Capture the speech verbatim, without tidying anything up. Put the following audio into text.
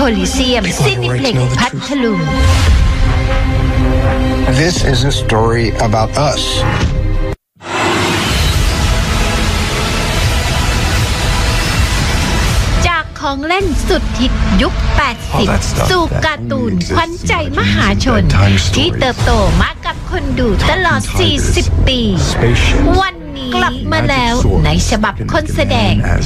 ลิเซียมซินิเพล็กซ์พัทลุง This is a story about us. จากของเล่นสุดฮิตยุค แปดสิบ สู่การ์ตูนขวัญใจมหาชนที่เติบโตมากับคนดูตลอด สี่สิบ ปี วันนี้กลับมาแล้วในฉบับคนแสดง